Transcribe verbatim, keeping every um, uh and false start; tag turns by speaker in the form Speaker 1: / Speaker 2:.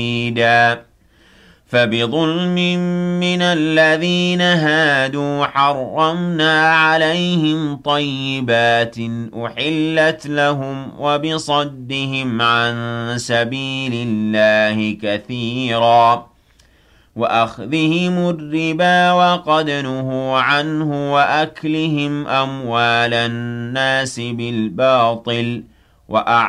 Speaker 1: حميدا فبظلم من الذين هادوا حرمنا عليهم طيبات أحلت لهم وبصدهم عن سبيل الله كثيرا وأخذهم الربا وقد نهوا عنه وأكلهم أموال الناس بالباطل وأعلم